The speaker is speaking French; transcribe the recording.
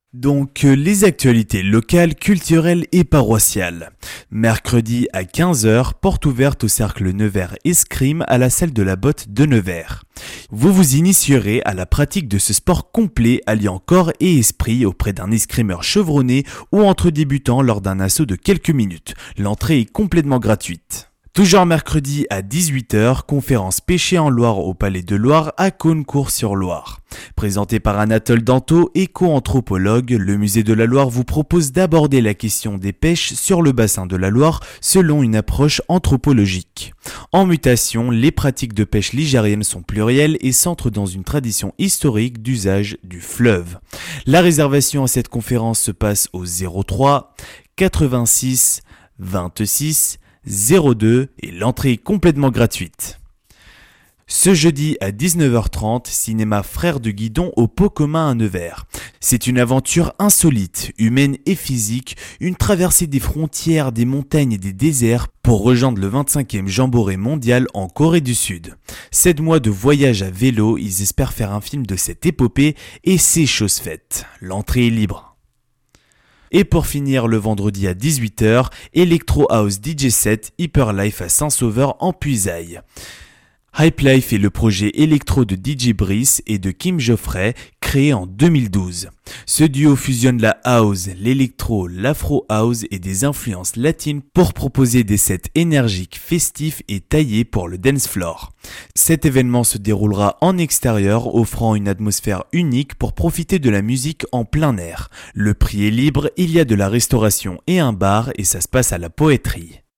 Les actualités locales, culturelles et paroissiales. Mercredi à 15h, porte ouverte au cercle Nevers Escrime à la salle de la Botte de Nevers. Vous vous initierez à la pratique de ce sport complet alliant corps et esprit auprès d'un escrimeur chevronné ou entre débutants lors d'un assaut de quelques minutes. L'entrée est complètement gratuite. Toujours mercredi à 18h, conférence pêcher en Loire au Palais de Loire à Caunecourt-sur-Loire. Présenté par Anatole Danto, éco-anthropologue, le musée de la Loire vous propose d'aborder la question des pêches sur le bassin de la Loire selon une approche anthropologique. En mutation, les pratiques de pêche ligérienne sont plurielles et s'ancrent dans une tradition historique d'usage du fleuve. La réservation à cette conférence se passe au 03 86 26 02 et l'entrée est complètement gratuite. Ce jeudi à 19h30, cinéma Frères de Guidon au Pot commun à Nevers. C'est une aventure insolite, humaine et physique, une traversée des frontières, des montagnes et des déserts pour rejoindre le 25e Jamboree mondial en Corée du Sud. 7 mois de voyage à vélo, ils espèrent faire un film de cette épopée et c'est chose faite. L'entrée est libre. Et pour finir, le vendredi à 18h, Electro House DJ set Hyperlife à Saint-Sauveur en Puisaye. Hypelife est le projet électro de DJ Brice et de Kim Geoffrey, créé en 2012. Ce duo fusionne la house, l'électro, l'afro house et des influences latines pour proposer des sets énergiques, festifs et taillés pour le dance floor. Cet événement se déroulera en extérieur, offrant une atmosphère unique pour profiter de la musique en plein air. Le prix est libre, il y a de la restauration et un bar et ça se passe à la Poétrie.